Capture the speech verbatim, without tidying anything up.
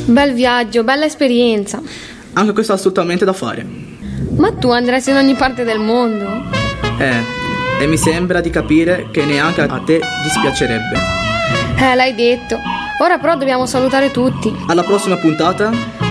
Bel viaggio, bella esperienza. Anche questo è assolutamente da fare. Ma tu andresti in ogni parte del mondo? Eh, e mi sembra di capire che neanche a te dispiacerebbe. Eh, l'hai detto. Ora però dobbiamo salutare tutti. Alla prossima puntata